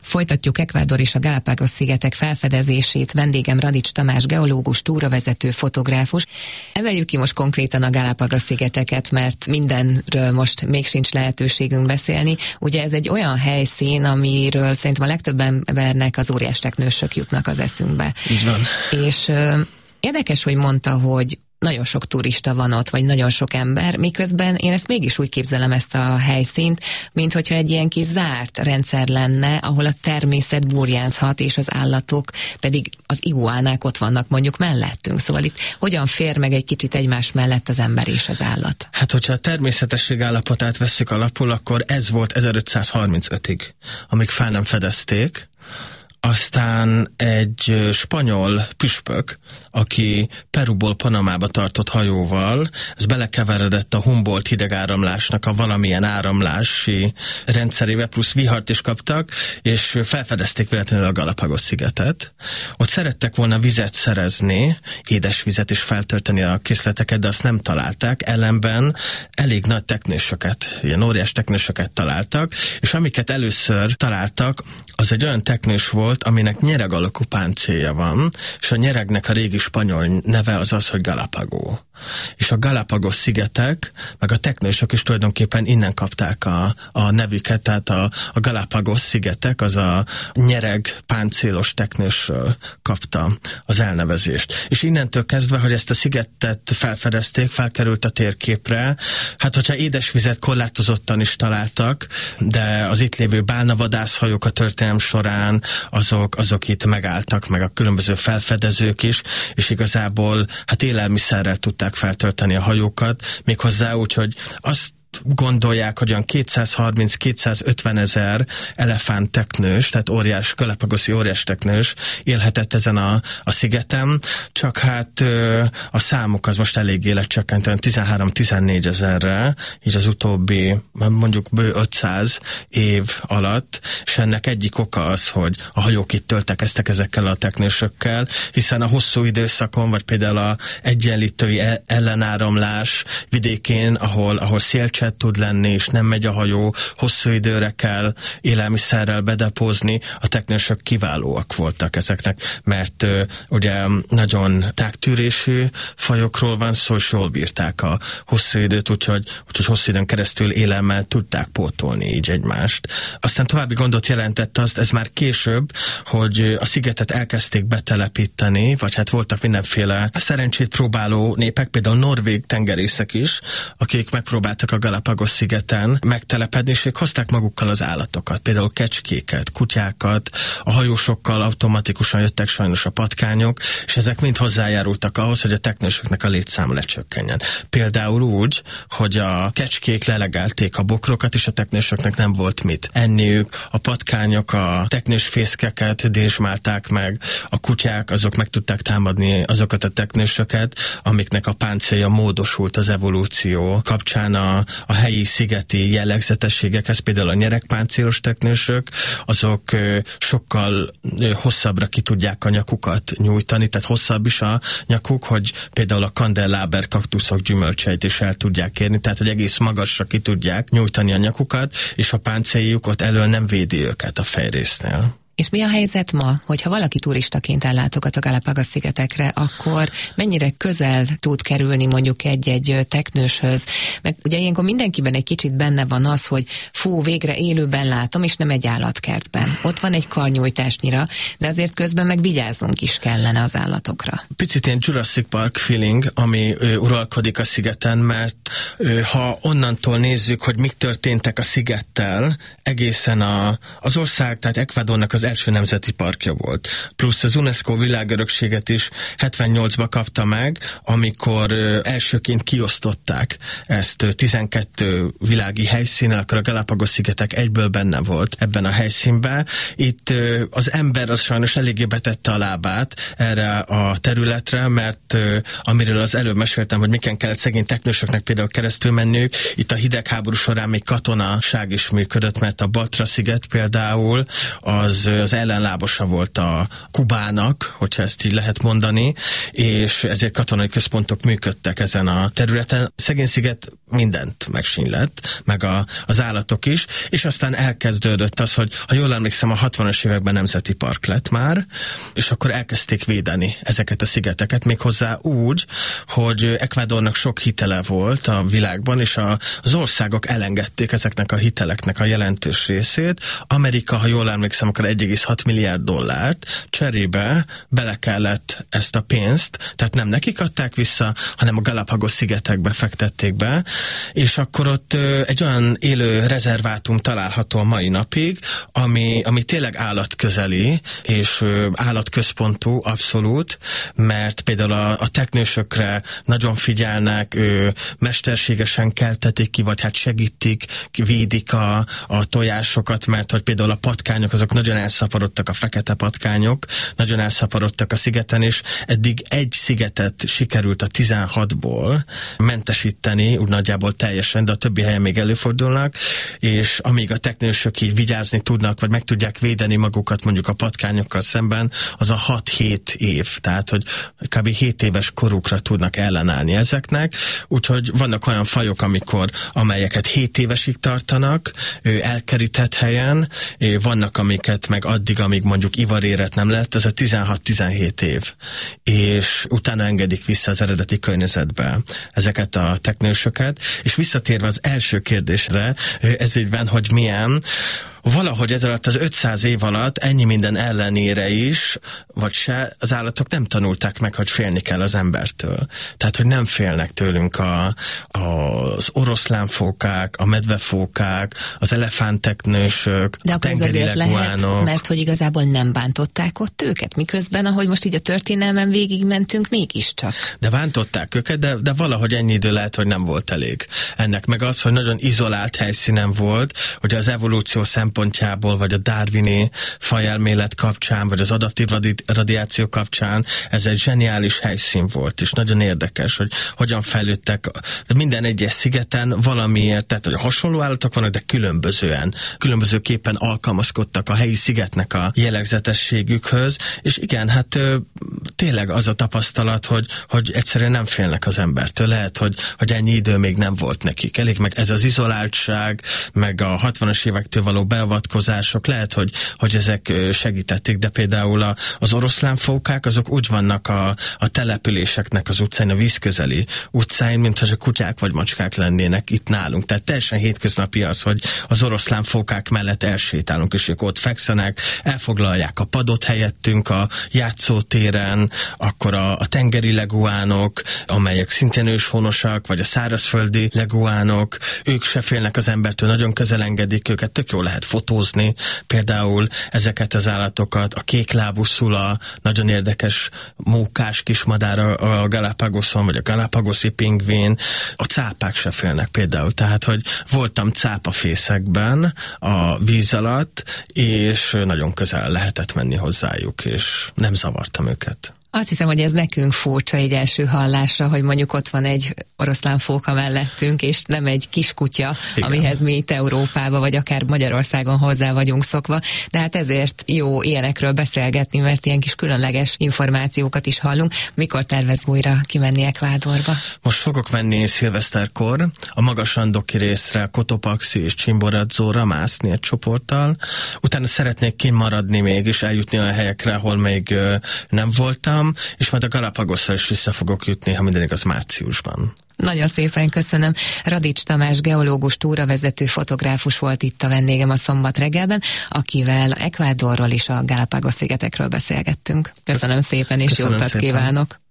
Folytatjuk Ecuador és a Galápagos-szigetek felfedezését. Vendégem Radics Tamás geológus, túravezető, fotográfus. Emeljük ki most konkrétan a Galápagos-szigeteket, mert mindenről most még sincs lehetőségünk beszélni. Ugye ez egy olyan helyszín, amiről szerintem a legtöbb embernek az óriás teknősök jutnak az eszünkbe. Így van. És érdekes, hogy mondta, hogy nagyon sok turista van ott, vagy nagyon sok ember, miközben én ezt mégis úgy képzelem, ezt a helyszínt, mint hogyha egy ilyen kis zárt rendszer lenne, ahol a természet burjánzhat, és az állatok pedig az iguánák ott vannak mondjuk mellettünk. Szóval itt hogyan fér meg egy kicsit egymás mellett az ember és az állat? Hát, hogyha a természetesség állapotát vesszük alapul, akkor ez volt 1535-ig, amíg fel nem fedezték. Aztán egy spanyol püspök, aki Peruból Panamába tartott hajóval, ez belekeveredett a Humboldt hidegáramlásnak a valamilyen áramlási rendszerébe, plusz vihart is kaptak, és felfedezték véletlenül a Galápagos-szigetet. Ott szerettek volna vizet szerezni, édesvizet is feltölteni a készleteket, de azt nem találták, ellenben elég nagy teknősöket, ilyen óriás teknősöket találtak, és amiket először találtak, az egy olyan teknős volt, aminek nyereg alakú páncélja van, és a nyeregnek a régi spanyol neve az az, hogy Galápagos. És a Galápagos-szigetek, meg a teknősök is tulajdonképpen innen kapták a nevüket, tehát a Galápagos-szigetek az a nyereg páncélos teknősről kapta az elnevezést. És innentől kezdve, hogy ezt a szigetet felfedezték, felkerült a térképre, hát hogyha édesvizet korlátozottan is találtak, de az itt lévő bálnavadászhajók a történelem során, azok itt megálltak, meg a különböző felfedezők is, és igazából hát élelmiszerrel tudták feltölteni a hajókat, méghozzá úgy, hogy azt gondolják, hogy olyan 230-250 ezer elefántteknős, tehát galápagoszi óriás teknős élhetett ezen a szigeten, csak hát a számuk az most eléggé lecsökkent, olyan 13-14 ezerre, így az utóbbi mondjuk bő 500 év alatt, és ennek egyik oka az, hogy a hajók itt töltekeztek ezekkel a teknősökkel, hiszen a hosszú időszakon, vagy például a egyenlítői ellenáramlás vidékén, ahol szélcsend tud lenni, és nem megy a hajó, hosszú időre kell élelmiszerrel bedepózni, a teknősök kiválóak voltak ezeknek, mert ugye nagyon tágtűrésű fajokról van szó, és jól bírták a hosszú időt, úgyhogy hosszú időn keresztül élelemmel tudták pótolni így egymást. Aztán további gondot jelentett azt, ez már később, hogy a szigetet elkezdték betelepíteni, vagy hát voltak mindenféle szerencsét próbáló népek, például norvég tengerészek is, akik megpróbáltak a Galápagos-szigeten megtelepedni, és ők hozták magukkal az állatokat, például kecskéket, kutyákat, a hajósokkal automatikusan jöttek sajnos a patkányok, és ezek mind hozzájárultak ahhoz, hogy a teknősöknek a létszáma lecsökkenjen. Például úgy, hogy a kecskék lelegelték a bokrokat, és a teknősöknek nem volt mit enniük, a patkányok a teknős fészkeket dézsmálták meg, a kutyák azok meg tudták támadni azokat a teknősöket, amiknek a páncélja módosult az evolúció kapcsán a helyi szigeti jellegzetességekhez, például a nyeregpáncélos teknősök, azok sokkal hosszabbra ki tudják a nyakukat nyújtani, tehát hosszabb is a nyakuk, hogy például a kandelláber kaktuszok gyümölcseit is el tudják érni, tehát hogy egész magasra ki tudják nyújtani a nyakukat, és a páncéljuk ott elől nem védi őket a fejrésznél. És mi a helyzet ma, hogyha valaki turistaként ellátogat a Galápagos-szigetekre, akkor mennyire közel tud kerülni mondjuk egy-egy teknőshöz? Mert ugye ilyenkor mindenkiben egy kicsit benne van az, hogy végre élőben látom, és nem egy állatkertben. Ott van egy karnyújtásnyira, de azért közben meg vigyáznunk is kellene az állatokra. Picit ilyen Jurassic Park feeling, ami uralkodik a szigeten, mert ha onnantól nézzük, hogy mik történtek a szigettel, egészen az ország, tehát Ecuadornak az első nemzeti parkja volt. Plusz az UNESCO világörökséget is 78-ba kapta meg, amikor elsőként kiosztották ezt 12 világi helyszínen, akkor a Galápagos-szigetek egyből benne volt ebben a helyszínben. Itt az ember az sajnos eléggé betette a lábát erre a területre, mert amiről az előbb meséltem, hogy miken kellett szegény teknősöknek például keresztül menniük, itt a hidegháború során még katonaság is működött, mert a Batra-sziget például az ellenlábosa volt a Kubának, hogyha ezt így lehet mondani, és ezért katonai központok működtek ezen a területen. Szegény sziget mindent megsínylett, meg az állatok is, és aztán elkezdődött az, hogy ha jól emlékszem, a 60-as években nemzeti park lett már, és akkor elkezdték védeni ezeket a szigeteket, méghozzá úgy, hogy Ecuadornak sok hitele volt a világban, és az országok elengedték ezeknek a hiteleknek a jelentős részét. Amerika, ha jól emlékszem, akkor 1,6 milliárd dollárt cserébe bele kellett ezt a pénzt, tehát nem nekik adták vissza, hanem a Galapagos szigetekbe fektették be, és akkor ott egy olyan élő rezervátum található a mai napig, ami tényleg állatközeli, és állatközpontú abszolút, mert például a teknősökre nagyon figyelnek, mesterségesen keltetik ki, vagy hát segítik, védik a tojásokat, mert hogy például a patkányok, azok nagyon elszaporodtak, a fekete patkányok, nagyon elszaporodtak a szigeten, és eddig egy szigetet sikerült a 16-ból mentesíteni, úgy nagyjából teljesen, de a többi helyen még előfordulnak, és amíg a teknősök így vigyázni tudnak, vagy meg tudják védeni magukat mondjuk a patkányokkal szemben, az a 6-7 év, tehát hogy kb. 7 éves korukra tudnak ellenállni ezeknek, úgyhogy vannak olyan fajok, amelyeket 7 évesig tartanak, elkerített helyen, vannak amiket meg addig, amíg mondjuk ivaréret nem lett, ez a 16-17 év, és utána engedik vissza az eredeti környezetbe ezeket a teknősöket, és visszatérve az első kérdésre, ez ügyben, hogy milyen, valahogy ez alatt az 500 év alatt ennyi minden ellenére is, vagy se, az állatok nem tanulták meg, hogy félni kell az embertől. Tehát, hogy nem félnek tőlünk az oroszlánfókák, a medvefókák, az elefánteknősök, de a tengeri leguánok. Lehet, mert hogy igazából nem bántották ott őket, miközben, ahogy most így a történelmen végigmentünk, mégiscsak. De bántották őket, de valahogy ennyi idő lehet, hogy nem volt elég. Ennek meg az, hogy nagyon izolált helyszínen volt, hogy az evolúció szempontjából, vagy a darwini fajelmélet kapcsán, vagy az adaptív radiáció kapcsán ez egy zseniális helyszín volt, és nagyon érdekes, hogy hogyan fejlődtek, de minden egyes szigeten valamiért, tehát hogy hasonló állatok vannak, de különbözőképpen alkalmazkodtak a helyi szigetnek a jellegzetességükhöz, és igen, hát tényleg az a tapasztalat, hogy egyszerűen nem félnek az embertől, lehet, hogy ennyi idő még nem volt nekik. Elég meg ez az izoláltság, meg a 60-as évektől való beavatkozások, lehet, hogy ezek segítették, de például az oroszlánfókák, azok úgy vannak a településeknek az utcáin, a vízközeli utcáin, mintha a kutyák vagy macskák lennének itt nálunk. Tehát teljesen hétköznapi az, hogy az oroszlánfókák mellett elsétálunk, és ők ott fekszenek, elfoglalják a padot helyettünk a játszótéren, akkor a tengeri leguánok, amelyek szintén őshonosak, vagy a szárazföldi leguánok, ők se félnek az embertől, nagyon közel engedik őket, tök jól lehet fotózni, például ezeket az állatokat, a kéklábú szula, nagyon érdekes mókás kismadár a Galapagoson, vagy a galapagoszi pingvin, a cápák se félnek például, tehát, hogy voltam cápafészekben a víz alatt, és nagyon közel lehetett menni hozzájuk, és nem zavartam őket. Azt hiszem, hogy ez nekünk furcsa egy első hallásra, hogy mondjuk ott van egy oroszlánfóka mellettünk, és nem egy kiskutya, igen, amihez mi itt Európába, vagy akár Magyarországon hozzá vagyunk szokva. De hát ezért jó ilyenekről beszélgetni, mert ilyen kis különleges információkat is hallunk. Mikor tervez újra kimenni Ecuadorba? Most fogok menni szilveszterkor a Magas-Andoki részre, Cotopaxi és Chimborazo-ra mászni egy csoporttal. Utána szeretnék kimaradni még, és eljutni olyan helyekre, ahol még nem voltam, és majd a Galapagosra is vissza fogok jutni, ha minden igaz, márciusban. Nagyon szépen köszönöm. Radics Tamás geológus, túravezető fotográfus volt itt a vendégem a Szombat reggelben, akivel Ecuadorról és a Galapagos szigetekről beszélgettünk. Köszönöm szépen, és jó utat kívánok!